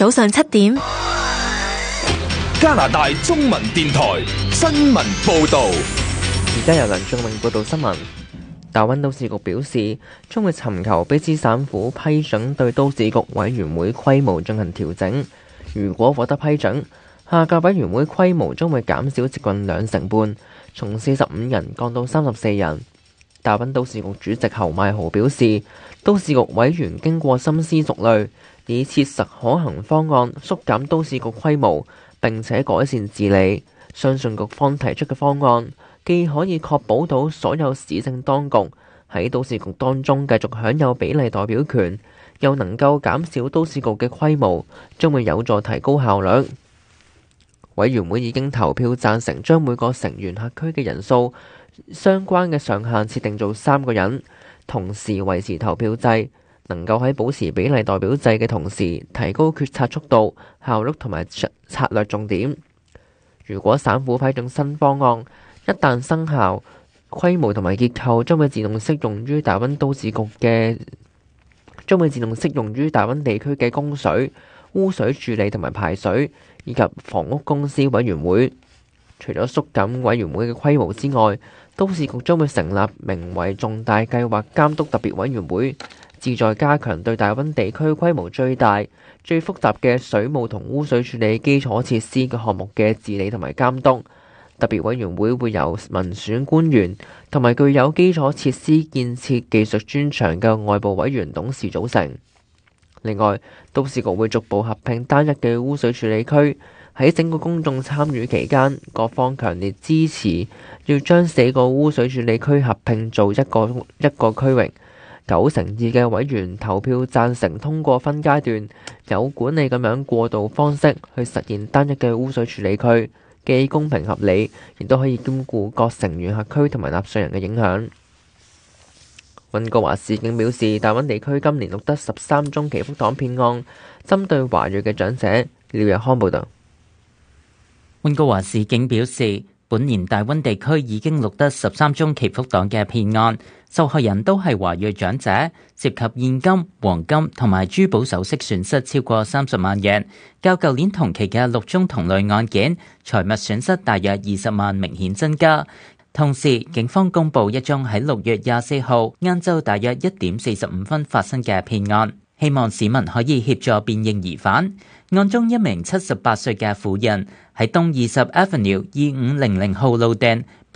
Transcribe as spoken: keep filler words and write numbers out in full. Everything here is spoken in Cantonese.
早上七點， 加拿大中文電台新聞報道。 而家由梁俊榮報道新聞。大溫都市局表示，將會尋求卑詩省府批准對都市局委員會規模進行調整。如果獲得批准，下屆委員會規模將會減少接近兩成半，從四十五人降到三十四人。大溫都市局主席侯邁豪表示，都市局委員經過深思熟慮，以切實可行方案縮減都市局規模，並且改善治理。相信局方提出嘅方案，既可以確保到所有市政當局喺都市局當中繼續享有比例代表權，又能夠減少都市局嘅規模，將會有助提高效率。委員會已經投票贊成將每個成員轄區嘅人數相關嘅上限設定做三個人，同時維持投票制，能夠喺保持比例代表制嘅同時，提高決策速度、效率同埋策略重點。如果省府批准新方案，一旦生效，規模同埋結構將會自動適用於大溫都市局嘅，將會自動適用於大溫地區嘅供水、污水處理同埋排水，以及房屋公司委員會。除咗縮減委員會嘅規模之外，都市局將會成立名為重大計劃監督特別委員會，旨在加強對大溫地區規模最大、最複雜嘅水務同污水處理基礎設施嘅項目嘅治理同埋監督。特別委員會會由民選官員同埋具有基礎設施建設技術專長嘅外部委員董事組成。另外，都市局會逐步合併單一嘅污水處理區。喺整個公眾參與期間，各方強烈支持要將四個污水處理區合併做一個一個區域。九成二嘅委員投票贊成通過分階段有管理咁樣過渡方式去實現單一嘅污水處理區，既公平合理，亦都可以兼顧各成員轄區同埋納稅人嘅影響。溫哥華市警表示，大溫地區今年錄得十三宗祈福黨騙案，針對華裔嘅長者。廖日康報導。 溫哥華市警表示，本年大溫地區已經錄得十三宗祈福黨嘅騙案，受害人都係華裔長者，涉及現金、黃金同埋珠寶首飾損失超過三十萬元，較舊年同期嘅六宗同類案件，財物損失大約二十萬明顯增加。同時，警方公布一宗喺六月廿四號晏晝大約一點四十五分發生嘅騙案，希望市民可以協助辨認疑犯。案中一名七十八歲嘅婦人喺東二十 Avenue 二五零零號路段